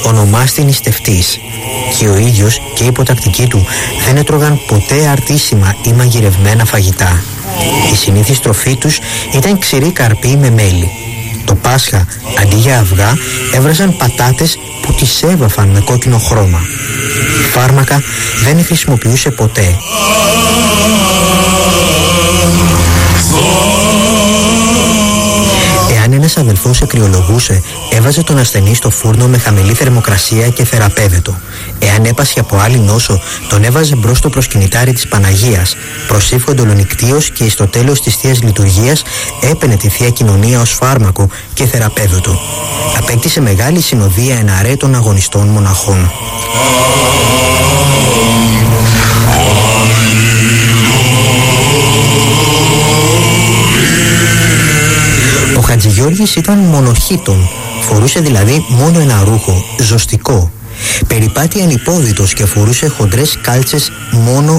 ονομάστη νηστευτής και ο ίδιος και οι υποτακτικοί του δεν έτρωγαν ποτέ αρτίσιμα ή μαγειρευμένα φαγητά. Η συνήθις τροφή τους ήταν ξηρή καρπή με μέλι. Το Πάσχα, αντί για αυγά, έβραζαν πατάτες που τις έβαφαν με κόκκινο χρώμα. Φάρμακα δεν χρησιμοποιούσε ποτέ. Εάν ένας αδελφός εκρυολογούσε, έβαζε τον ασθενή στο φούρνο με χαμηλή θερμοκρασία και θεραπεύετο. Εάν έπασχε από άλλη νόσο, τον έβαζε μπρος στο προσκυνητάρι της Παναγίας, προσήφωνε ολονικτίος και στο τέλος της Θείας Λειτουργίας έπαινε τη Θεία Κοινωνία ως φάρμακο και θεραπεύετο. Απέκτησε μεγάλη συνοδεία εναρέτων αγωνιστών μοναχών. Ο Χατζηγιώργης ήταν μονοχήτων, φορούσε δηλαδή μόνο ένα ρούχο, ζωστικό. Περιπάτει ανυπόδητος και φορούσε χοντρές κάλτσες μόνο